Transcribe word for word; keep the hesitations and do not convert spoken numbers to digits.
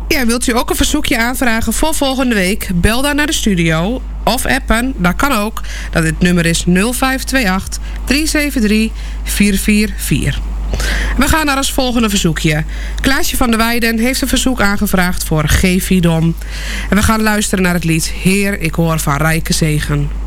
Ja, wilt u ook een verzoekje aanvragen voor volgende week? Bel dan naar de studio of appen, dat kan ook. Dat het nummer is nul vijf twee acht drie zeven drie vier vier vier. We gaan naar ons volgende verzoekje. Klaasje van der Weijden heeft een verzoek aangevraagd voor G. Vidom. En we gaan luisteren naar het lied Heer, ik hoor van rijke zegen.